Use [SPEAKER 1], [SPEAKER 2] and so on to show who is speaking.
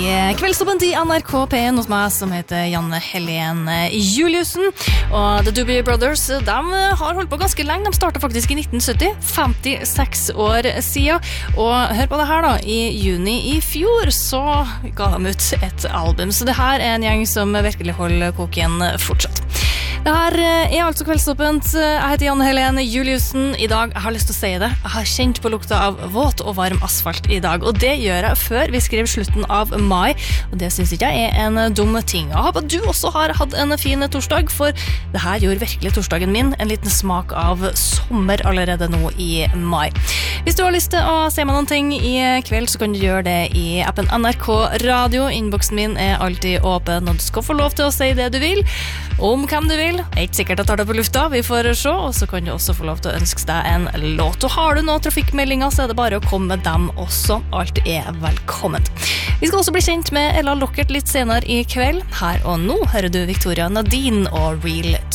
[SPEAKER 1] Kveldstoppen til NRK P1 hos meg som heter Janne Helene Juliussen. Og The Doobie Brothers, de har holdt på ganske lenge. De startet faktisk i 1970, 56 år siden. Og hør på det her da, i juni i fjor så ga de ut et album. Så det her er en gjeng som virkelig holder koken fortsatt. Det her er altså Kveldstoppent. Jeg heter Janne Helene Juliussen. I dag, jeg har lyst til å si det, jeg har kjent på lukta av våt og varm asfalt i dag. Og det gjør jeg før vi skriver slutten av mai. Og det synes ikke jeg er en dum ting. Jeg håper at du også har hatt en fin torsdag, for det her gjorde virkelig torsdagen min en liten smak av sommer allerede nå i mai. Hvis du har lyst til å se meg noen ting i kveld, så kan du gjøre det i appen NRK Radio. Innboksen min er alltid åpen, og du skal få lov til å si det du vil, om hvem du vil. Det er ikke sikkert jeg tar det på lufta, vi får se, og så kan du også få lov til å ønske deg en låt. Og har du noen trafikkmeldinger, så er det bare å komme med dem også. Alt er velkomment. Vi skal også bli kjent med Ella Lockert litt senere i kveld. Her og nå hører du Victoria Nadine og Real